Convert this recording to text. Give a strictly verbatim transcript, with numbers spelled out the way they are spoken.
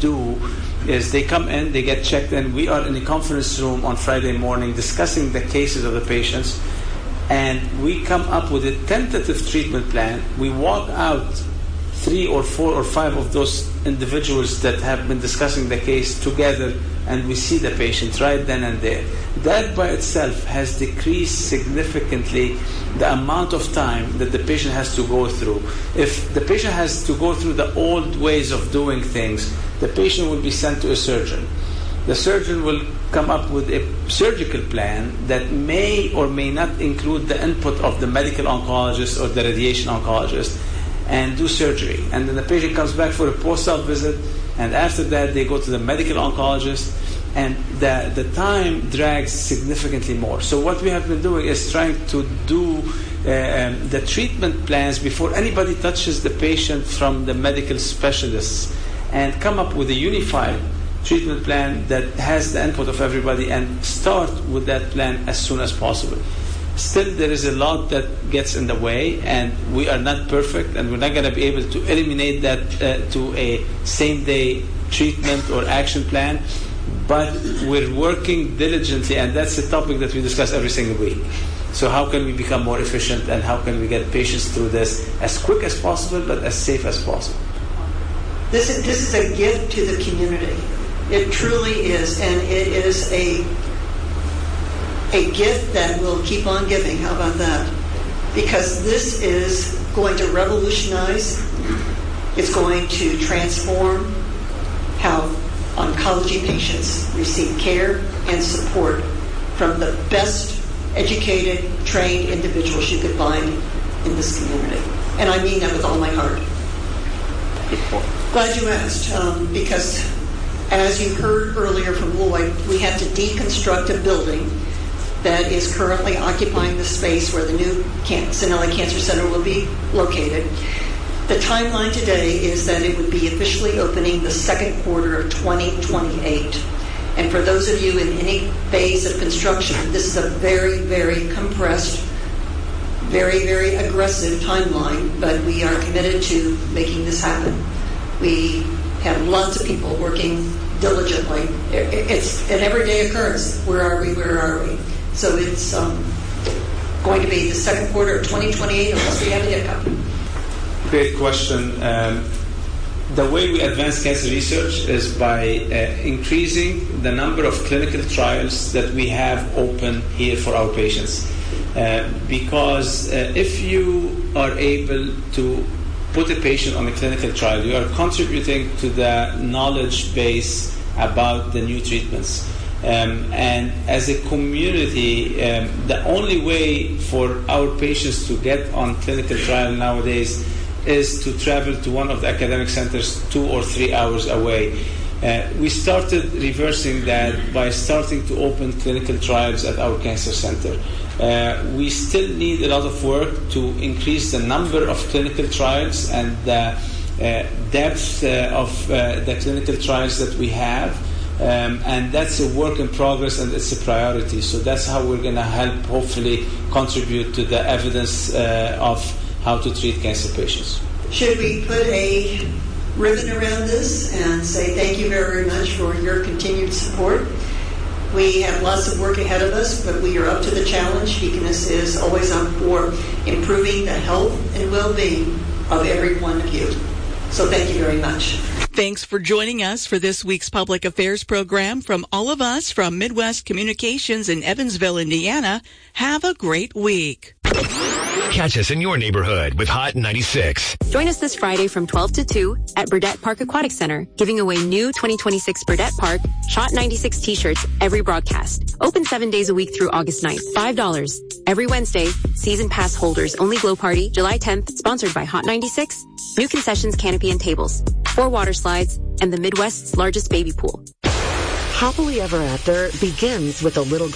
do is they come in, they get checked in. We are in the conference room on Friday morning discussing the cases of the patients, and we come up with a tentative treatment plan. We walk out three or four or five of those individuals that have been discussing the case together, and we see the patient right then and there. That by itself has decreased significantly the amount of time that the patient has to go through. If the patient has to go through the old ways of doing things, the patient will be sent to a surgeon. The surgeon will come up with a surgical plan that may or may not include the input of the medical oncologist or the radiation oncologist, and do surgery. And then the patient comes back for a post-op visit, and after that they go to the medical oncologist, and the, the time drags significantly more. So what we have been doing is trying to do uh, um, the treatment plans before anybody touches the patient from the medical specialists, and come up with a unified treatment plan that has the input of everybody, and start with that plan as soon as possible. Still, there is a lot that gets in the way, and we are not perfect, and we're not going to be able to eliminate that uh, to a same-day treatment or action plan, but we're working diligently, and that's a topic that we discuss every single week. So how can we become more efficient, and how can we get patients through this as quick as possible, but as safe as possible? This is, this is a gift to the community. It truly is, and it is a a gift that will keep on giving. How about that? Because this is going to revolutionize, it's going to transform how oncology patients receive care and support from the best educated, trained individuals you could find in this community. And I mean that with all my heart. Glad you asked, um, because as you heard earlier from Lloyd, we had to deconstruct a building that is currently occupying the space where the new Can- Sonella Cancer Center will be located. The timeline today is that it would be officially opening the second quarter of twenty twenty-eight. And for those of you in any phase of construction, this is a very, very compressed, very, very aggressive timeline, but we are committed to making this happen. We have lots of people working diligently. It's an everyday occurrence. Where are we? Where are we? So it's um, going to be the second quarter of twenty twenty-eight unless we have a hiccup. Great question. Um, the way we advance cancer research is by uh, increasing the number of clinical trials that we have open here for our patients. Uh, because uh, if you are able to put a patient on a clinical trial, you are contributing to the knowledge base about the new treatments. Um, and as a community, um, the only way for our patients to get on clinical trial nowadays is to travel to one of the academic centers two or three hours away. Uh, we started reversing that by starting to open clinical trials at our cancer center. Uh, we still need a lot of work to increase the number of clinical trials and the uh, depth uh, of uh, the clinical trials that we have. Um, and that's a work in progress, and it's a priority. So that's how we're going to help, hopefully, contribute to the evidence uh, of how to treat cancer patients. Should we put a ribbon around this and say thank you very much for your continued support? We have lots of work ahead of us, but we are up to the challenge. Deaconess is always on for improving the health and well-being of every one of you. So thank you very much. Thanks for joining us for this week's Public Affairs program. From all of us from Midwest Communications in Evansville, Indiana, have a great week. Catch us in your neighborhood with Hot ninety-six. Join us this Friday from twelve to two at Burdett Park Aquatic Center, giving away new twenty twenty-six Burdett Park Hot ninety-six t-shirts every broadcast. Open seven days a week through August ninth. five dollars. Every Wednesday, season pass holders only glow party, July tenth, sponsored by Hot ninety-six. New concessions, canopy, and tables. Four water slides, and the Midwest's largest baby pool. Happily Ever After begins with a little